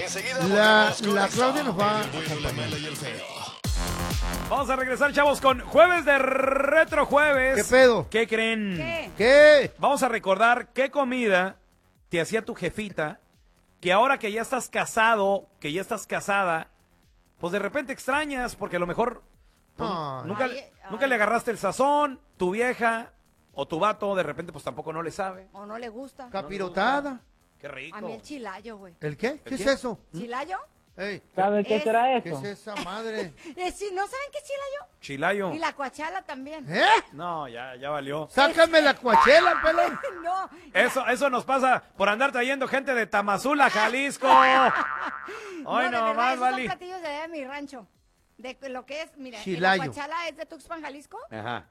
Enseguida La Claudia nos va a acompañar. Vamos a regresar, chavos, con Jueves de Retro Jueves. ¿Qué pedo? ¿Qué creen? ¿Qué? Vamos a recordar qué comida te hacía tu jefita, que ahora que ya estás casado, que ya estás casada, pues de repente extrañas, porque a lo mejor pues, nunca le agarraste el sazón, tu vieja o tu vato de repente pues tampoco no le sabe. O no le gusta. Capirotada. Qué rico. A mí el chilayo, güey. ¿El qué? ¿Qué es eso? ¿Chilayo? Ey, ¿Saben qué será ¿qué eso? es esa madre? Si no saben qué es chilayo. Chilayo. Y la cuachala también. ¿Eh? No, ya valió. Sácame la cuachela, pelón. No. Eso nos pasa por andar trayendo gente de Tamazula, Jalisco. Hoy de no verdad, más, esos Vali. son platillos de allá de mi rancho. De lo que es, mira, Chilayo. la cuachala es de Tuxpan, Jalisco. Ajá.